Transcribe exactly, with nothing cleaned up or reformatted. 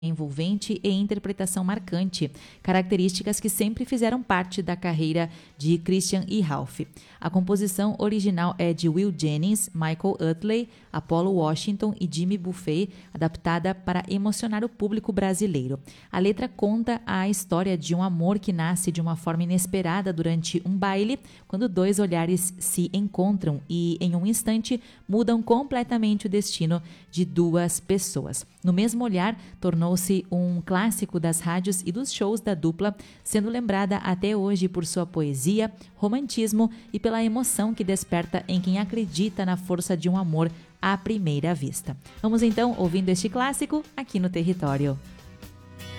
envolvente e interpretação marcante, características que sempre fizeram parte da carreira de Christian e Ralph. A composição original é de Will Jennings, Michael Utley, Apollo Washington e Jimmy Buffett, adaptada para emocionar o público brasileiro. A letra conta a história de um amor que nasce de uma forma inesperada durante um baile, quando dois olhares se encontram e, em um instante, mudam completamente o destino de duas pessoas. No mesmo olhar, tornou-se um clássico das rádios e dos shows da dupla, sendo lembrada até hoje por sua poesia, romantismo e pela emoção que desperta em quem acredita na força de um amor à primeira vista. Vamos então ouvindo este clássico aqui no Território.